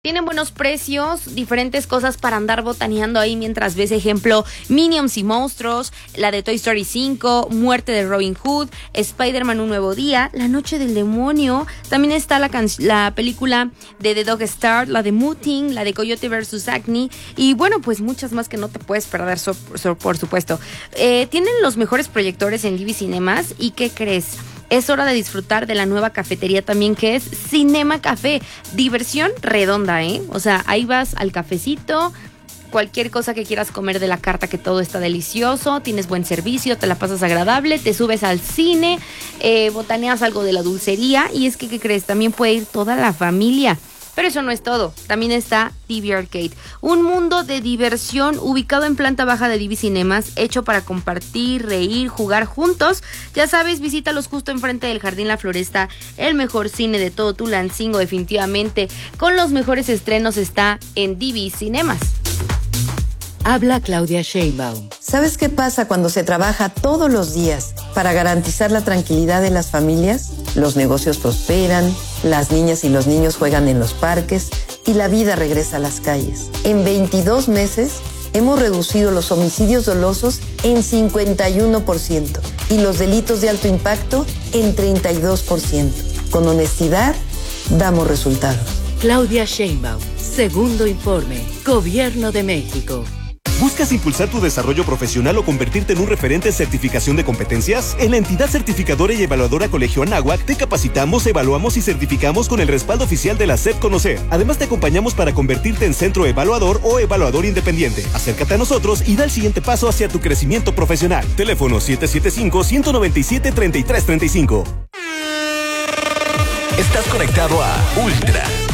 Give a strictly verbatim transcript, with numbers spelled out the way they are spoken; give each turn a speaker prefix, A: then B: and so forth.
A: Tienen buenos precios, diferentes cosas para andar botaneando ahí mientras ves, ejemplo, Minions y Monstruos, la de Toy Story cinco, Muerte de Robin Hood, Spider-Man Un Nuevo Día, La Noche del Demonio. También está la, can- la película de The Dog Star, la de Muting, la de Coyote versus. Acne y bueno, pues muchas más que no te puedes perder, so- so- por supuesto. Eh, tienen los mejores proyectores en D V Cinemas y ¿qué crees? Es hora de disfrutar de la nueva cafetería también, que es Cinema Café. Diversión redonda, ¿eh? O sea, ahí vas al cafecito, cualquier cosa que quieras comer de la carta, que todo está delicioso, tienes buen servicio, te la pasas agradable, te subes al cine, eh, botaneas algo de la dulcería y es que, ¿qué crees? También puede ir toda la familia. Pero eso no es todo, también está D V Arcade, un mundo de diversión ubicado en planta baja de D V Cinemas, hecho para compartir, reír, jugar juntos. Ya sabes, visítalos justo enfrente del Jardín La Floresta, el mejor cine de todo Tulancingo, definitivamente, con los mejores estrenos está en D V Cinemas.
B: Habla Claudia Sheinbaum.
C: ¿Sabes qué pasa cuando se trabaja todos los días para garantizar la tranquilidad de las familias? Los negocios prosperan, las niñas y los niños juegan en los parques y la vida regresa a las calles. En veintidós meses hemos reducido los homicidios dolosos en cincuenta y uno por ciento y los delitos de alto impacto en treinta y dos por ciento. Con honestidad, damos resultados.
B: Claudia Sheinbaum, segundo informe, Gobierno de México.
D: ¿Buscas impulsar tu desarrollo profesional o convertirte en un referente en certificación de competencias? En la entidad certificadora y evaluadora Colegio Anáhuac te capacitamos, evaluamos y certificamos con el respaldo oficial de la S E P Conocer. Además te acompañamos para convertirte en centro evaluador o evaluador independiente. Acércate a nosotros y da el siguiente paso hacia tu crecimiento profesional. Teléfono siete siete cinco, uno nueve siete, tres tres tres cinco.
E: Estás conectado a Ultra